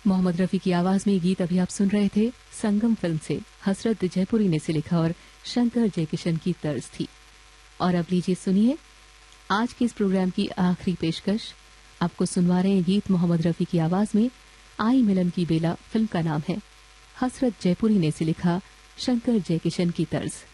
मोहम्मद रफी की आवाज में गीत अभी आप सुन रहे थे संगम फिल्म से। हसरत जयपुरी ने इसे लिखा और शंकर जयकिशन की तर्ज थी। और अब लीजिए सुनिए आज के इस प्रोग्राम की आखिरी पेशकश। आपको सुनवा रहे हैं गीत मोहम्मद रफी की आवाज में। आई मिलन की बेला फिल्म का नाम है। हसरत जयपुरी ने इसे लिखा, शंकर जयकिशन की तर्ज।